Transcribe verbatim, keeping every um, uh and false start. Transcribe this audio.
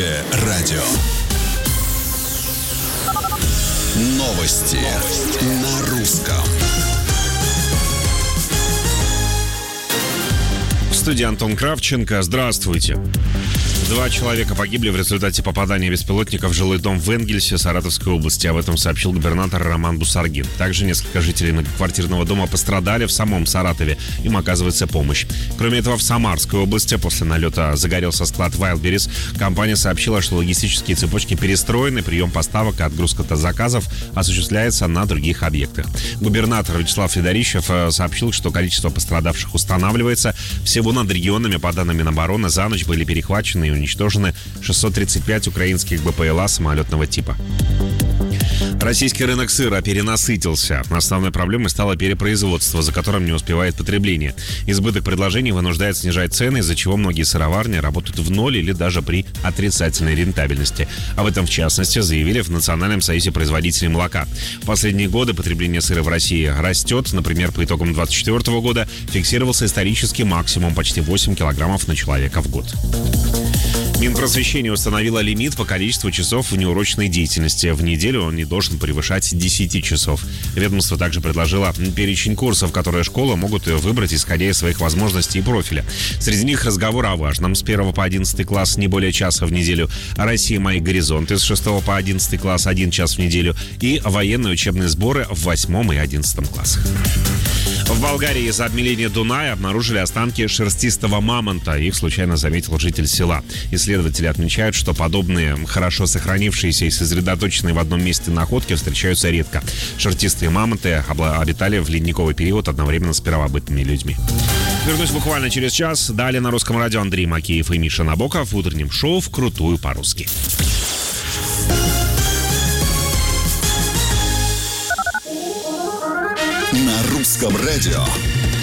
Радио. Новости, Новости на русском. В студии Антон Кравченко. Здравствуйте. Два человека погибли в результате попадания беспилотника в жилой дом в Энгельсе, Саратовской области. Об этом сообщил губернатор Роман Бусаргин. Также несколько жителей многоквартирного дома пострадали в самом Саратове. Им оказывается помощь. Кроме этого, в Самарской области после налета загорелся склад Wildberries. Компания сообщила, что логистические цепочки перестроены, прием поставок и отгрузка заказов осуществляется на других объектах. Губернатор Вячеслав Федорищев сообщил, что количество пострадавших устанавливается. Всего над регионами, по данным Минобороны, за ночь были перехвачены и уничтожены шестьсот тридцать пять украинских БПЛА самолетного типа. Российский рынок сыра перенасытился. Основной проблемой стало перепроизводство, за которым не успевает потребление. Избыток предложений вынуждает снижать цены, из-за чего многие сыроварни работают в ноль или даже при отрицательной рентабельности. Об этом, в частности, заявили в Национальном союзе производителей молока. В последние годы потребление сыра в России растет. Например, по итогам двадцать четвёртого года фиксировался исторический максимум почти восемь килограммов на человека в год. Минпросвещение установило лимит по количеству часов внеурочной деятельности. В неделю он не должен превышать десять часов. Ведомство также предложило перечень курсов, которые школы могут выбрать, исходя из своих возможностей и профиля. Среди них разговор о важном с первого по одиннадцатый класс не более часа в неделю, о России мои горизонты с шестого по одиннадцатый класс один час в неделю и военные учебные сборы в восьмом и одиннадцатом классах. В Болгарии из-за обмеления Дуная обнаружили останки шерстистого мамонта. Их случайно заметил житель села. Исследователи отмечают, что подобные хорошо сохранившиеся и сосредоточенные в одном месте находки встречаются редко. Шерстистые мамонты обитали в ледниковый период одновременно с первобытными людьми. Вернусь буквально через час. Далее на русском радио Андрей Макеев и Миша Набоков в утреннем шоу «Вкрутую по-русски». На русском радио